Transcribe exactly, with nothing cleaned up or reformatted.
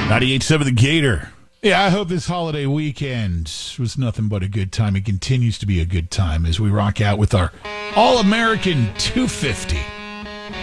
ninety-eight point seven The Gator. Yeah, I hope this holiday weekend was nothing but a good time. It continues to be a good time as we rock out with our All-American two fifty.